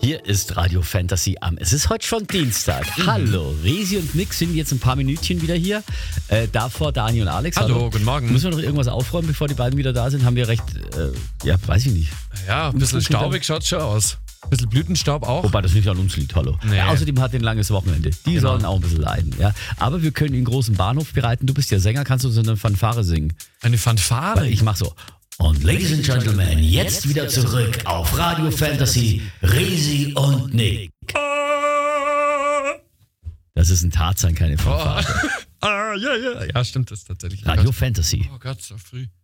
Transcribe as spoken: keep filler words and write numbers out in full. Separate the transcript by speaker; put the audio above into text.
Speaker 1: Hier ist Radio Fantasy am. Es ist heute schon Dienstag. Hallo, Resi und Nick sind jetzt ein paar Minütchen wieder hier. Äh, davor Dani und Alex.
Speaker 2: Hallo,
Speaker 1: Hallo,
Speaker 2: guten Morgen.
Speaker 1: Müssen wir noch irgendwas aufräumen, bevor die beiden wieder da sind? Haben wir recht, äh, ja, weiß ich nicht.
Speaker 2: Ja, ein bisschen staubig schaut schon aus. Ein bisschen Blütenstaub auch.
Speaker 1: Wobei das nicht an uns liegt, hallo.
Speaker 2: Nee.
Speaker 1: Ja, außerdem hat ein langes Wochenende. Die
Speaker 2: Genau.
Speaker 1: sollen auch ein bisschen leiden. Ja. Aber wir können den großen Bahnhof bereiten. Du bist ja Sänger, kannst du so eine Fanfare singen?
Speaker 2: Eine Fanfare?
Speaker 1: Ich mach so. Und Ladies and Gentlemen, jetzt wieder zurück auf Radio Fantasy, Resi und Nick. Das ist ein Tarzan, keine Fanfare.
Speaker 2: Ah, ja, ja. Ja, stimmt das tatsächlich.
Speaker 1: Radio Fantasy.
Speaker 2: Oh Gott, so früh.